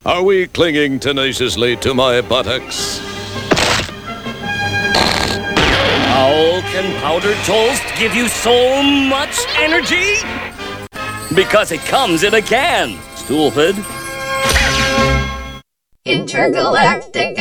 Are we clinging tenaciously to my buttocks? How can powdered toast give you so much energy? Because it comes in a can, stupid. Intergalactic